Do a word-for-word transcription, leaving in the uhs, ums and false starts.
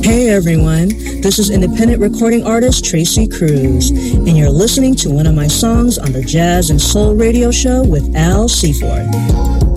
Hey everyone, this is independent recording artist Tracy Cruz, and you're listening to one of my songs on the Jazz and Soul Radio Show with Al Seaforth.